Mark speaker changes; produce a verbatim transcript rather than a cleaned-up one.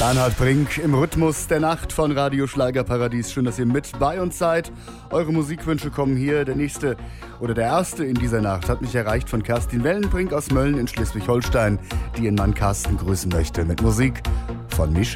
Speaker 1: Bernhard Brink im Rhythmus der Nacht von Radio Schlagerparadies. Schön, dass ihr mit bei uns seid. Eure Musikwünsche kommen hier. Der nächste oder der erste in dieser Nacht hat mich erreicht von Kerstin Wellenbrink aus Mölln in Schleswig-Holstein, die ihren Mann Carsten grüßen möchte mit Musik von Michel.